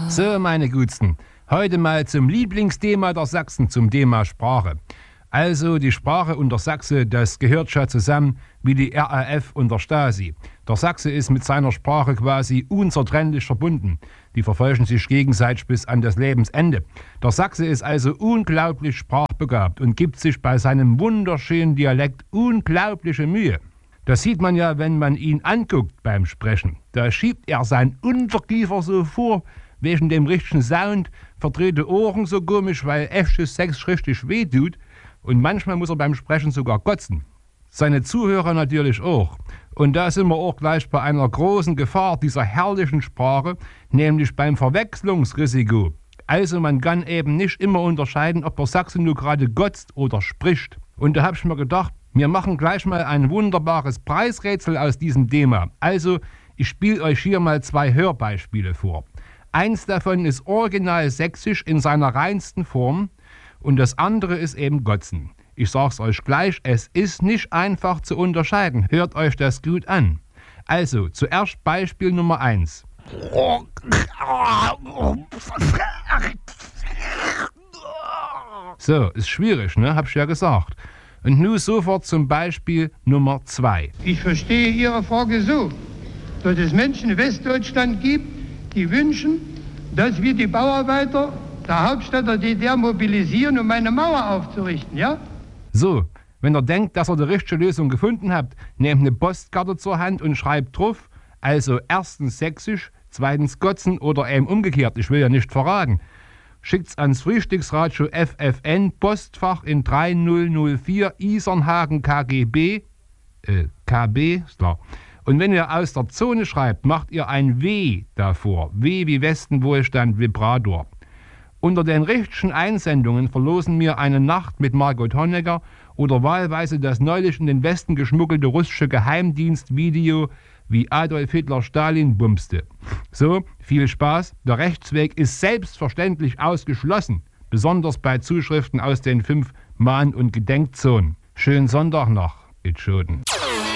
So, meine Gutsten, heute mal zum Lieblingsthema der Sachsen, zum Thema Sprache. Also die Sprache und der Sachse, das gehört schon zusammen wie die RAF und der Stasi. Der Sachse ist mit seiner Sprache quasi unzertrennlich verbunden. Die verfolgen sich gegenseitig bis an das Lebensende. Der Sachse ist also unglaublich sprachbegabt und gibt sich bei seinem wunderschönen Dialekt unglaubliche Mühe. Das sieht man ja, wenn man ihn anguckt beim Sprechen. Da schiebt er sein Unterkiefer so vor, wegen dem richtigen Sound, verdrehte Ohren so komisch, weil echtes Sex richtig wehtut. Und manchmal muss er beim Sprechen sogar kotzen. Seine Zuhörer natürlich auch. Und da sind wir auch gleich bei einer großen Gefahr dieser herrlichen Sprache, nämlich beim Verwechslungsrisiko. Also man kann eben nicht immer unterscheiden, ob der Sachse nur gerade gotzt oder spricht. Und da habe ich mir gedacht, wir machen gleich mal ein wunderbares Preisrätsel aus diesem Thema. Also ich spiele euch hier mal 2 Hörbeispiele vor. Eins davon ist original sächsisch in seiner reinsten Form. Und das andere ist eben Gotzen. Ich sag's euch gleich, es ist nicht einfach zu unterscheiden. Hört euch das gut an. Also, zuerst Beispiel Nummer 1. So, ist schwierig, ne? Hab ich ja gesagt. Und nun sofort zum Beispiel Nummer 2. Ich verstehe Ihre Frage so, dass es Menschen in Westdeutschland gibt, die wünschen, dass wir die Bauarbeiter der Hauptstadt der DDR mobilisieren, um eine Mauer aufzurichten, ja? So, wenn ihr denkt, dass ihr die richtige Lösung gefunden habt, nehmt eine Postkarte zur Hand und schreibt drauf, also erstens sächsisch, zweitens Gotzen oder eben umgekehrt, ich will ja nicht verraten. Schickt's ans Frühstücksradio FFN, Postfach in 3004 Isernhagen KGB, KB, ist klar. Und wenn ihr aus der Zone schreibt, macht ihr ein W davor, W wie Westenwohlstand Vibrator. Unter den richtigen Einsendungen verlosen wir eine Nacht mit Margot Honecker oder wahlweise das neulich in den Westen geschmuggelte russische Geheimdienstvideo, wie Adolf Hitler Stalin bumste. So, viel Spaß. Der Rechtsweg ist selbstverständlich ausgeschlossen, besonders bei Zuschriften aus den 5 Mahn- und Gedenkzonen. Schönen Sonntag noch, Idioten.